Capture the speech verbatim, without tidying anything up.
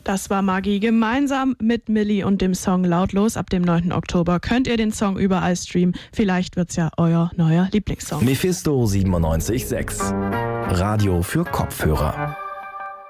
Das war Maggie. Gemeinsam mit Milli und dem Song Lautlos. Ab dem neunten Oktober könnt ihr den Song überall streamen. Vielleicht wird's ja euer neuer Lieblingssong. Mephisto siebenundneunzig Komma sechs. Radio für Kopfhörer.